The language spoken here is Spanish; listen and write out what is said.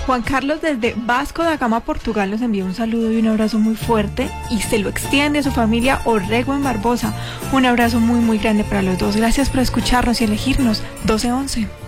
Juan Carlos desde Vasco da Gama, Portugal, nos envía un saludo y un abrazo muy fuerte y se lo extiende a su familia Orrego en Barbosa. Un abrazo muy muy grande para los dos. Gracias por escucharnos y elegirnos 1211.